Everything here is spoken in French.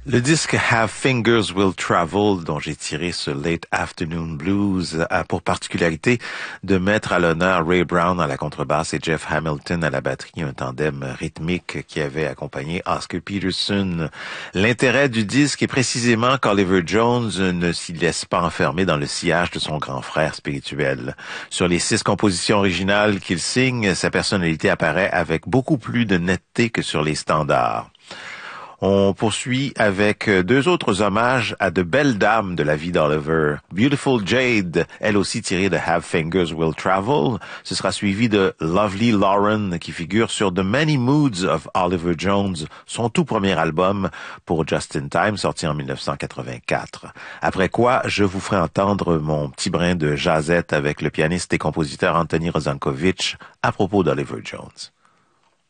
Le disque Have Fingers Will Travel, dont j'ai tiré ce Late Afternoon Blues, a pour particularité de mettre à l'honneur Ray Brown à la contrebasse et Jeff Hamilton à la batterie, un tandem rythmique qui avait accompagné Oscar Peterson. L'intérêt du disque est précisément qu'Oliver Jones ne s'y laisse pas enfermer dans le sillage de son grand frère spirituel. Sur les 6 compositions originales qu'il signe, sa personnalité apparaît avec beaucoup plus de netteté que sur les standards. On poursuit avec 2 autres hommages à de belles dames de la vie d'Oliver. Beautiful Jade, elle aussi tirée de Have Fingers Will Travel. Ce sera suivi de Lovely Lauren, qui figure sur The Many Moods of Oliver Jones, son tout premier album pour Just in Time, sorti en 1984. Après quoi, je vous ferai entendre mon petit brin de jazzette avec le pianiste et compositeur Anthony Rozankovich à propos d'Oliver Jones.